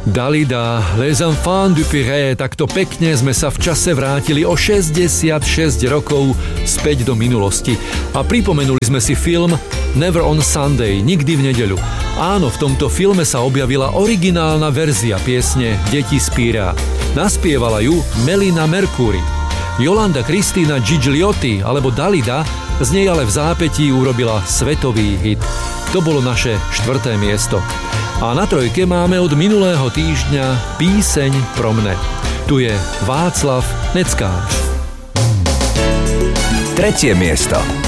Dalida, Les Enfants du Pirée, takto pekne sme sa v čase vrátili o 66 rokov späť do minulosti a pripomenuli sme si film Never on Sunday, nikdy v nedeľu. Áno, v tomto filme sa objavila originálna verzia piesne Deti z Pírea. Naspievala ju Melina Mercury. Jolanda Kristína Gigliotti alebo Dalida z nej ale v zápätí urobila svetový hit. To bolo naše 4. miesto. A na 3. máme od minulého týždňa Píseň pro mne. Tu je Václav Neckář. 3. miesto.